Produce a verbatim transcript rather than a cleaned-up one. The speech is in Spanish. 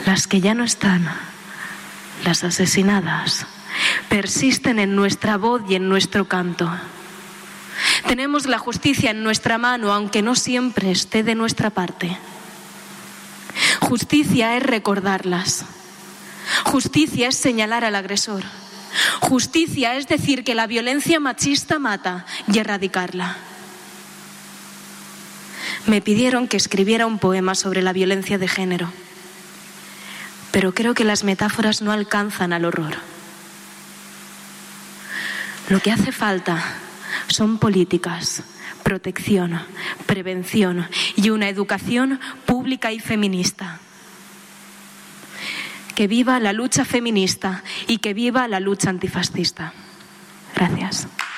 las que ya no están, las asesinadas, persisten en nuestra voz y en nuestro canto. Tenemos la justicia en nuestra mano, aunque no siempre esté de nuestra parte. Justicia es recordarlas. Justicia es señalar al agresor. Justicia es decir que la violencia machista mata y erradicarla. Me pidieron que escribiera un poema sobre la violencia de género, pero creo que las metáforas no alcanzan al horror. Lo que hace falta son políticas, protección, prevención y una educación pública y feminista. Que viva la lucha feminista y que viva la lucha antifascista. Gracias.